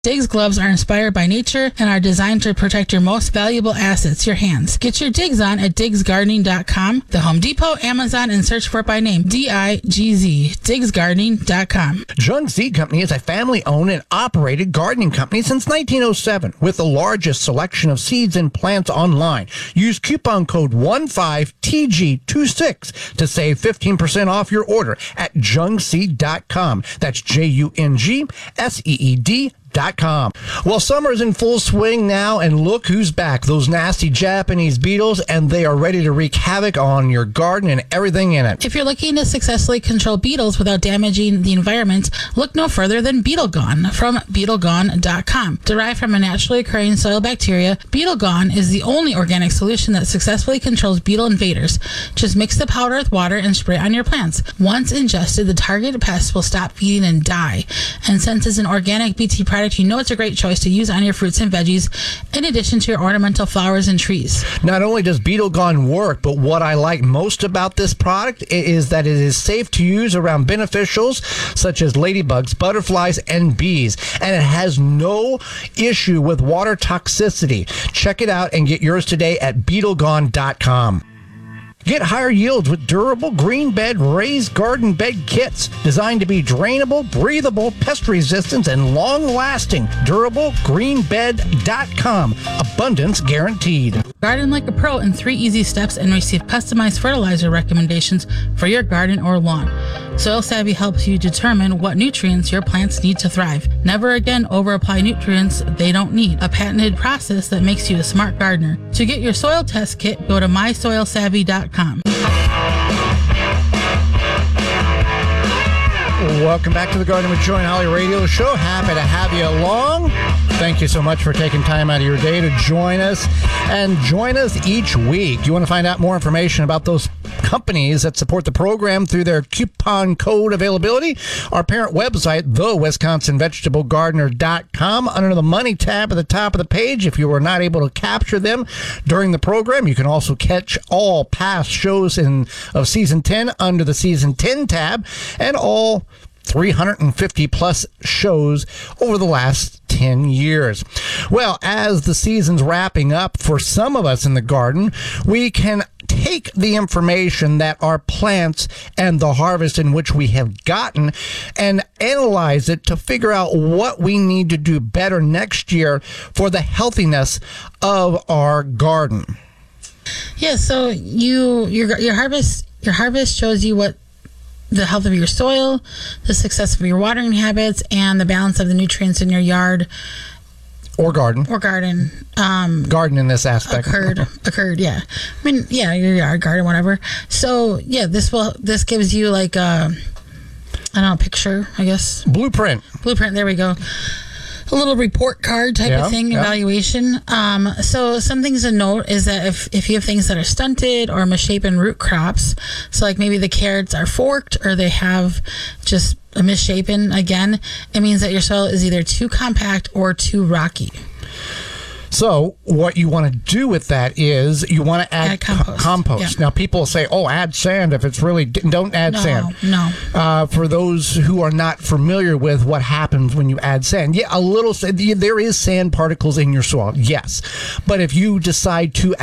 Diggs gloves are inspired by nature and are designed to protect your most valuable assets, your hands. Get your digs on at diggsgardening.com, the Home Depot, Amazon, and search for it by name, D-I-G-Z, diggsgardening.com. Jung Seed Company is a family-owned and operated gardening company since 1907 with the largest selection of seeds and plants online. Use coupon code 15TG26 to save 15% off your order at jungseed.com. That's JUNGSEED.com. Well, summer's in full swing now, and look who's back. Those nasty Japanese beetles, and they are ready to wreak havoc on your garden and everything in it. If you're looking to successfully control beetles without damaging the environment, look no further than Beetle Gone from BeetleGone.com. Derived from a naturally occurring soil bacteria, Beetle Gone is the only organic solution that successfully controls beetle invaders. Just mix the powder with water and spray it on your plants. Once ingested, the targeted pests will stop feeding and die. And since it's an organic BT product, you know it's a great choice to use on your fruits and veggies in addition to your ornamental flowers and trees. Not only does Beetle Gone work, but what I like most about this product is that it is safe to use around beneficials such as ladybugs, butterflies, and bees. And it has no issue with water toxicity. Check it out and get yours today at BeetleGone.com. Get higher yields with durable green bed raised garden bed kits designed to be drainable, breathable, pest resistant, and long-lasting. DurableGreenBed.com. Abundance guaranteed. Garden like a pro in 3 easy steps and receive customized fertilizer recommendations for your garden or lawn. Soil Savvy helps you determine what nutrients your plants need to thrive. Never again over-apply nutrients they don't need. A patented process that makes you a smart gardener. To get your soil test kit, go to mysoilsavvy.com. Welcome back to the Garden with Joy and Holly radio show. Happy to have you along. Thank you so much for taking time out of your day to join us. And join us each week. You want to find out more information about those companies that support the program through their coupon code availability? Our parent website, thewisconsinvegetablegardener.com. Under the Money tab at the top of the page, if you were not able to capture them during the program, you can also catch all past shows of Season 10 under the Season 10 tab, and all 350 plus shows over the last 10 years. Well, as the season's wrapping up for some of us in the garden, we can take the information that our plants and the harvest in which we have gotten and analyze it to figure out what we need to do better next year for the healthiness of our garden. Yeah, so your harvest shows you what the health of your soil, the success of your watering habits, and the balance of the nutrients in your yard or garden. Garden in this aspect occurred. Yeah, I mean, yeah, your yard, garden, whatever. So yeah, this gives you like a picture, I guess. Blueprint. There we go. A little report card type of thing, evaluation. So some things to note is that if you have things that are stunted or misshapen root crops, so like maybe the carrots are forked or they have just a misshapen, again, it means that your soil is either too compact or too rocky. So what you want to do with that is you want to add compost. Yeah. Now, people say, add sand if it's really... Don't add sand. No. For those who are not familiar with what happens when you add sand, a little... There is sand particles in your soil, yes. But if you decide to